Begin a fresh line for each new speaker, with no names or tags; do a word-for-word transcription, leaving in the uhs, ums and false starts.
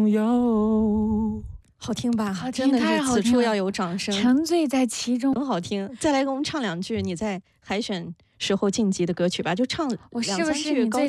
拥有。
好听吧？
好
真的是此处要有掌声，
沉醉在其中，
很好听。再来给我们唱两句你在海选时候晋级的歌曲吧，就唱两三句高